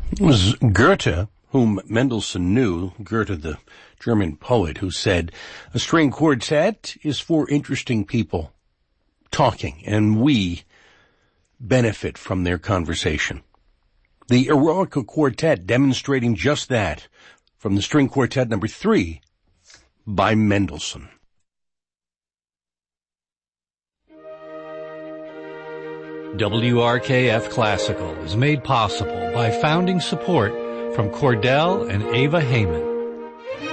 It was Goethe, whom Mendelssohn knew, Goethe, the German poet, who said, a string quartet is for interesting people talking, and we benefit from their conversation. The Eroica Quartet demonstrating just that from the String Quartet number 3 by Mendelssohn. WRKF Classical is made possible by founding support from Cordell and Ava Heyman.